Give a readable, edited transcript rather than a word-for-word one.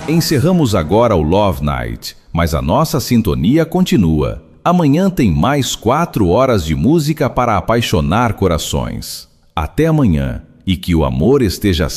Encerramos agora o Love Night, mas a nossa sintonia continua. Amanhã tem mais 4 horas de música para apaixonar corações. Até amanhã, e que o amor esteja